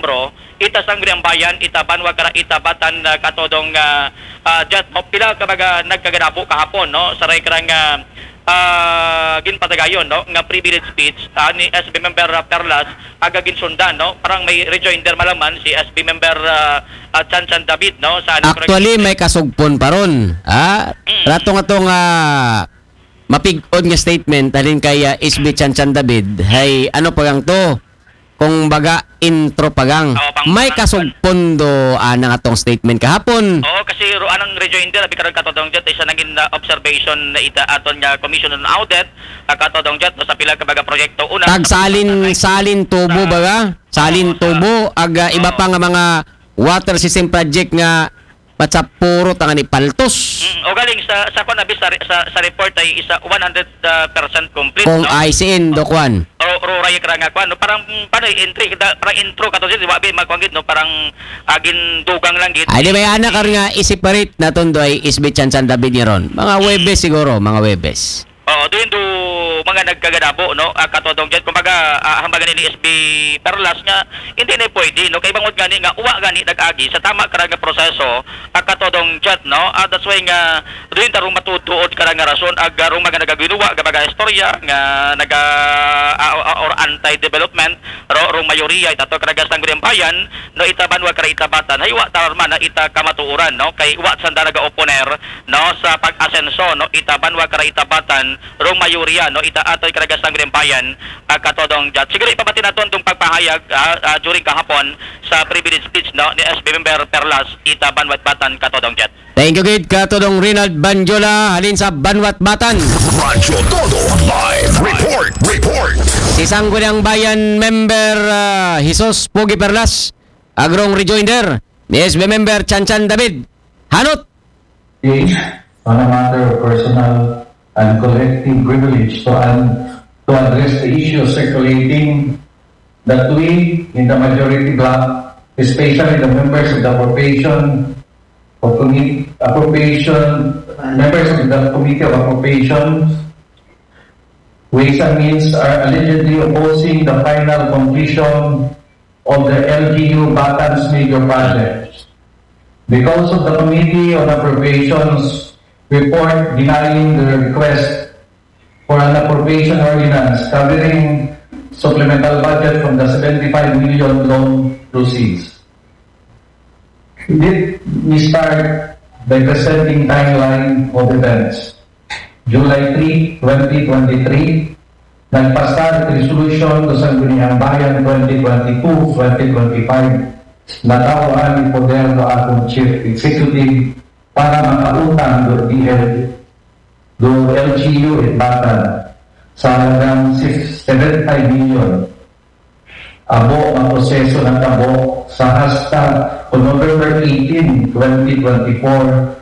miyembro, ita Sangguniang Bayan, ita Banwa Kara Itabatan katodong jet mo pila kabaga nagkaganabo kahapon no sa rekrang ginpatagayon no nga privilege speech ni SB member Perlas aga ginsundan no parang may rejoinder malaman si SB member Chanchan David no sa actually may kasugpon pa ron ratong mapig-on nga statement halin kay SB Chanchan David hay ano pagang to kung baga intro pagang may kasugpon do nga atong statement kahapon. Oo, kasi anang rejoinder abi karon katodong jet isa naging observation na ita aton nga commission on audit katodong jet sa pila ka baga proyekto una tag salin tubo baga salin tubo aga iba pa nga mga water system project nga patsapuro tanga ni paltos. O galing sa kon abi sa report ay isa 100% complete kung ICN do kwan. Ruray kra nga kwan no parang paano entry parang intro kato di ba bi magkwangit no parang agin dugang lang gid. Ay di ba anak nga i-separate naton do ay SB Chanchan David niron. Mga Webes siguro, mga Webes. Oo, doon do mga nagkaganabo no katodong jet kumbaga hambagan ni SB Perlas nga hindi na pwede no kay bangod gani nga uwa gani nag-agi sa tama kara nga proseso katodong jet no that's why nga doon tarong matutuod kara nga rason agarong mga nagaginuwa nga baga istorya nga naga or anti-development rong mayoriya itato kara Sangguniang Bayan no itabanwa kara itabatan haywa tarman na ita kamatuuran no kay wa sanda naga-oponer no sa pag-asenso no itabanwa kara itabatan rong mayoriya no ita atoy karaga Sangguniang Bayan katodong jet siguro ipabati naton tong pagpahayag during kahapon sa privilege speech no ni SB member Perlas ita Banwat Batan katodong jet. Thank you gid katodong Rinald Banjola halin sa Banwat Batan. Radyo Todo live report. Si Sangguniang Bayan member Jesus Pogi Perlas agrong rejoinder ni SB member Chanchan David. Hanot On a matter of personal and collective privilege to address the issue circulating that we in the majority bloc, especially the members of the members of the Committee of Appropriations, Ways and Means are allegedly opposing the final completion of the LGU Batan's major projects. Because of the Committee on Appropriations report denying the request for an appropriation ordinance covering supplemental budget from the 75 million loan proceeds. Let me start by presenting timeline of events. July 3, 2023, nagpasa ang resolution do Sangguniang Bayan 2022-2025 na tawaan ni Poder do akong Chief Executive para makautang do LGU at Batan sa hanggang 75 million. Abo ang proseso ng tabo sa hasta o November 18, 2024